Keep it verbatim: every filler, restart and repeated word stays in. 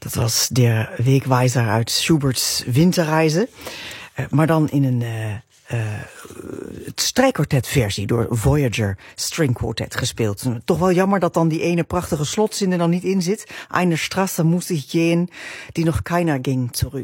Dat was de Wegweiser uit Schubert's Winterreise. Uh, maar dan in een uh, uh, strijkkwartetversie door Voyager String Quartet gespeeld. Toch wel jammer dat dan die ene prachtige slotzin er dan niet in zit. Eine Straße muss ich gehen, die nog keiner ging terug.